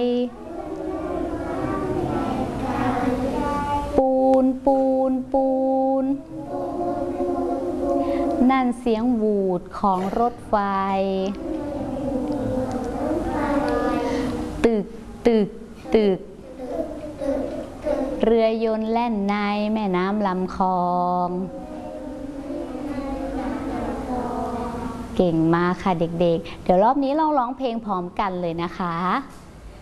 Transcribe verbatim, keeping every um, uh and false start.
ปูนปูนปูนนั่นเสียงหวูดของรถไฟตึกตึกตึกเรือยนต์แล่นในแม่น้ำลำคลองเก่งมากค่ะเด็กๆเดี๋ยวรอบนี้ลองร้องเพลงพร้อมกันเลยนะคะ